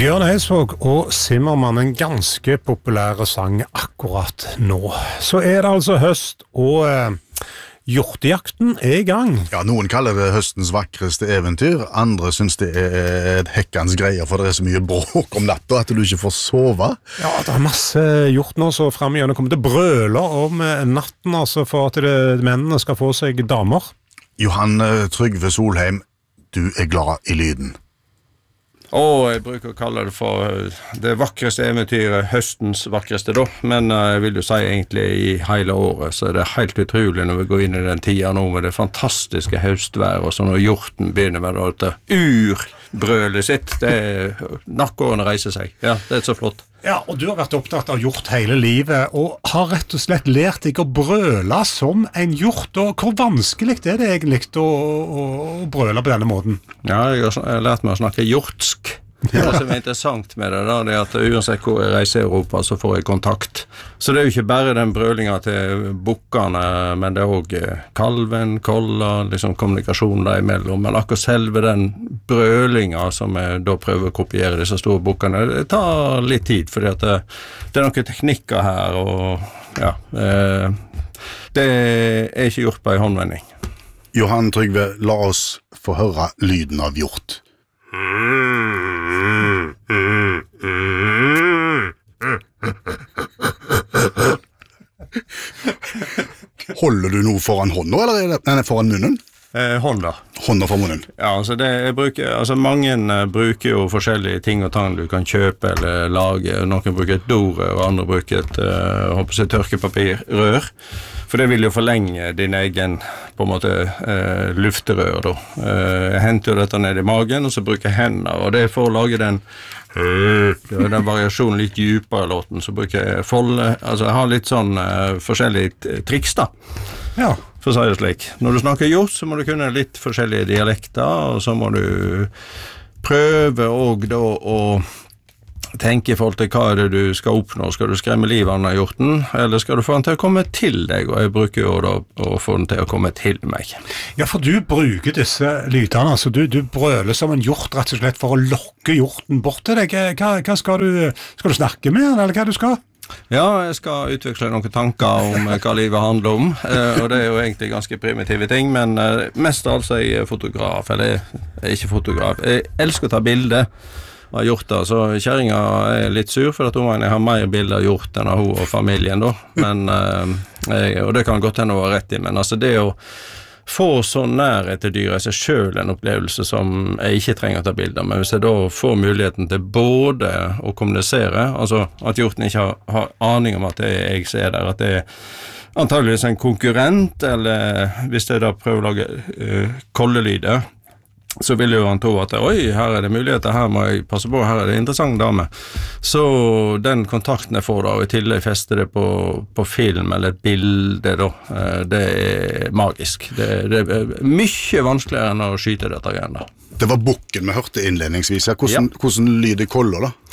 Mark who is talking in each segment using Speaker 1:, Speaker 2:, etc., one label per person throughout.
Speaker 1: Bjørn Eidsvåg og Zimmermann, en ganske populære sang akkurat nå. Så det altså høst, og hjortejakten I gang.
Speaker 2: Ja, noen kaller det høstens vakreste eventyr, andre synes det et hekkans greier, for det så mye bråk om natta at du ikke får sove.
Speaker 1: Ja, det masse hjort nå, så frem igjen kommer det brøler om natten, altså for at mennene skal få seg damer.
Speaker 2: Johan Trygve Solheim, du glad I lyden.
Speaker 3: Jeg bruker å kalle det for det vakreste eventyret, høstens vakreste da, men jeg vil jo si egentlig I hele året, så det helt utrolig når vi går inn I den tida nå med det fantastiske høstvær, og så når hjorten begynner med det urbrølet sitt, nakkårene reiser seg, ja, det så flott.
Speaker 1: Ja, og du har vært opptatt av hjort hele livet, og har rett og slett lært deg å brøle som en hjort, og hvor vanskelig det egentlig å brøle på denne måten?
Speaker 3: Ja, jeg har lært meg å snakke hjortsk. Det som interessant med det da, det at uansett hvor jeg reiser I Europa, så får jeg kontakt. Så det jo ikke bare den brølingen til bukkene, men det også kalven, kolla, liksom kommunikasjonen der imellom. Men akkurat selve den brølingen som jeg da prøver å kopiere disse store bukkene, det tar litt tid, fordi at det noen teknikker her, og ja, det ikke gjort på en håndvending.
Speaker 2: Johan Trygve, la oss få høre lyden av hjort. Holder du noe foran hånda, eller er det foran munnen?
Speaker 3: Hånda.
Speaker 2: Hånda for munnen.
Speaker 3: Ja, altså mange bruker jo forskjellige ting og tang du kan kjøpe eller lage. Noen bruker et dorør, og andre bruker et tørkepapirrør. For det vil jo forlenge din egen, på en måte, lufterør da. Jeg henter jo dette ned I magen, og så bruker jeg hendene, og det for å lage den variasjonen litt dypere I låten, så bruker jeg jeg har litt sånn forskjellige triks da.
Speaker 1: Ja.
Speaker 3: For å si det slik. Når du snakker hjort, så må du kunne litt forskjellige dialekter, og så må du prøve også da å tenke I forhold til hva det du skal oppnå. Skal du skremme livet av hjorten, eller skal du få den til å komme til deg? Og jeg bruker jo da å få den til å komme til meg.
Speaker 1: Ja, for du bruker disse lydene, altså du brøler som en hjort rett og slett for å lokke hjorten bort til deg. Hva skal du snakke med den, eller hva du skal?
Speaker 3: Ja, jeg skal utveksle noen tanker om hva livet handler om, og det jo egentlig ganske primitive ting, men mest altså jeg fotograf, eller jeg ikke fotograf. Jeg elsker å ta bilder av hjorter, så kjæringa litt sur for at hun mener jeg har mer bilder av hjort enn av hun og familien da, men, og det kan godt hende hun har rett I, men altså det å få så nærhet til dyret seg selv en opplevelse som jeg ikke trenger å ta bilder, men hvis jeg da får muligheten til både å kommunisere, altså at hjorten ikke har aning om at jeg ser der, at det antageligvis en konkurrent, eller hvis jeg da prøver å lage kollelyder, så vil jo han tro at oi, her det muligheter, her må jeg passe på, her det interessant dame. Så den kontakten jeg får da, og I tillegg fester det på film eller et bilde da, det magisk. Det mye vanskeligere enn å skyte dette igjen da.
Speaker 2: Det var bukken vi hørte innledningsvis. Hvordan lyder koller da?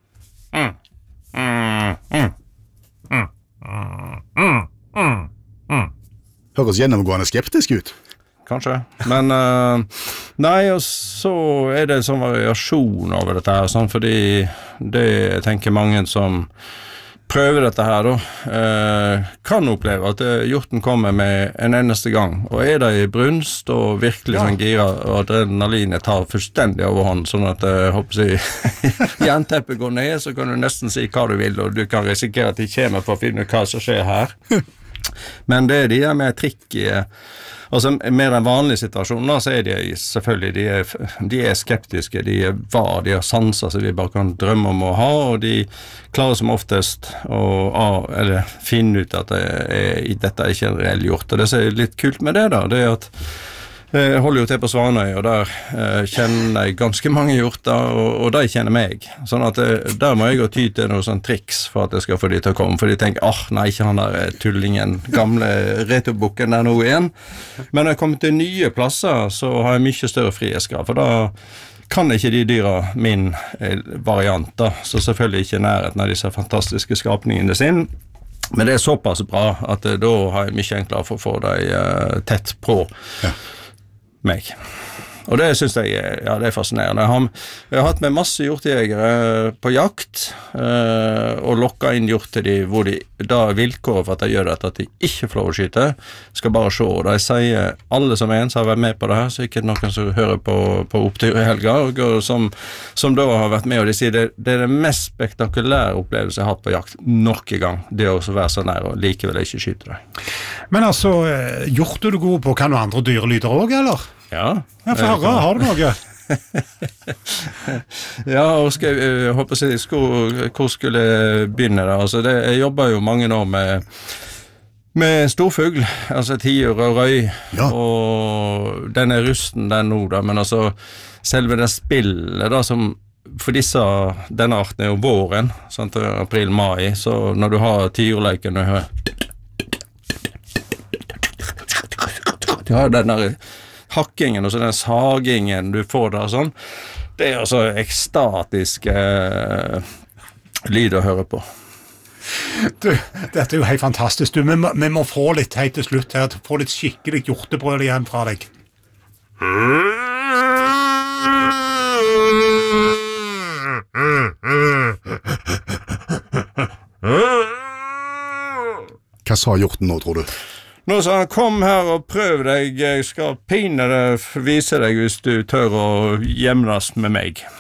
Speaker 2: Høres gjennomgående skeptisk ut.
Speaker 3: Kanskje, men nei, og så det sånn variasjon over dette her, sånn, fordi det jeg tenker mange som prøver dette her da, kan oppleve at hjorten kommer med en eneste gang, og det I brunst og virkelig sånn gira, og adrenalinet tar fullstendig overhånd, sånn at håper jeg, jernteppet går ned, så kan du nesten si hva du vil, og du kan risikere at de kommer for å finne hva som skjer her. Men det de med trikk altså med den vanlige situasjonen så de selvfølgelig de skeptiske, de har sanser som vi bare kan drømme om å ha, og de klarer som oftest eller finne ut at dette ikke en reell hjort, og det som litt kult med det da, det at jeg holder jo til på Svanøy, og der kjenner jeg ganske mange hjorter, og de kjenner meg. Sånn at der må jeg gå ty til noen sånne triks for at jeg skal få de til å komme, for de tenker, nei, ikke han der tullingen, gamle returbukken der nå igjen. Men når jeg kommer til nye plasser, så har jeg mye større frihetsgrad, for da kan ikke de dyra min variant da, så selvfølgelig ikke nærheten av disse fantastiske skapningene sin. Men det såpass bra at da har jeg mye enklere for å få dem tett på meg. Og det synes jeg det er fascinerende. Jeg har hatt med masse hjortejegere på jakt, og lokket inn hjort til de, hvor de da vilkåret for at de gjør dette, at de ikke får lov å skyte, skal bare se. Og de sier, alle som en som har vært med på det her, så ikke noen som hører på opptur i helga, og som da har vært med, og de sier det er det mest spektakulære opplevelse jeg har hatt på jakt noen gang, det å være så nær og likevel ikke skyte det.
Speaker 1: Men altså, hjort er du god på, kan du andre dyrelyder også, eller?
Speaker 3: Ja.
Speaker 1: For herre, har du noe?
Speaker 3: Ja, og jeg håper å si, hvor skulle jeg begynne da? Altså, jeg jobber jo mange år med storfugl, altså tiur og røy, og den er rusten den nå da, men altså selve det spillet da, som for denne arten er jo våren, sant, april-mai, så når du har tiurleiken, du har den der hakkingen og så den sagingen du får der sånn, det er altså ekstatisk lyd å høre på.
Speaker 1: Du, dette er jo helt fantastisk. Du, vi må få litt helt til slutt her, få litt skikkelig hjortebrød igjen fra deg.
Speaker 2: Hva sa hjorten nå, tror du?
Speaker 3: Nå sa han, kom her og prøv deg, jeg skal pine deg, vise deg hvis du tør å jevnes med meg.